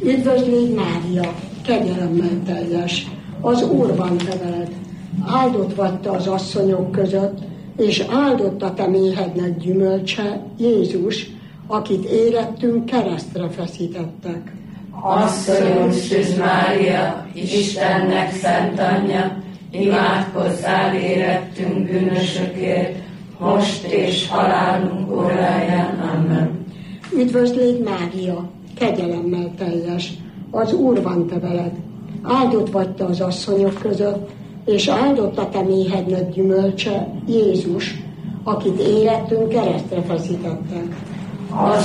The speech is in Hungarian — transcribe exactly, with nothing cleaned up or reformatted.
Üdvözlégy Mária, kegyelemmel teljes, az Úr van te veled. Áldott vagy te az asszonyok között, és áldott a te méhednek gyümölcse, Jézus, akit érettünk keresztre feszítettek. Asszonyunk Szűz Mária, Istennek szent anyja, imádkozzál érettünk bűnösökért, most és halálunk óráján. Amen. Üdvözlégy Mária, kegyelemmel teljes, az Úr van te veled. Áldott vagy te az asszonyok között, és áldott a te méhednek gyümölcse, Jézus, akit érettünk keresztre feszítettek.